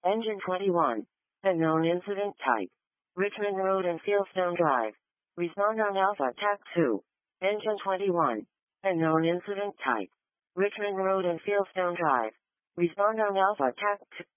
Engine 21. Unknown incident type. Richmond Road and Fieldstone Drive. Respond on Alpha TAC 2. Engine 21. Unknown incident type. Richmond Road and Fieldstone Drive. Respond on Alpha TAC 2.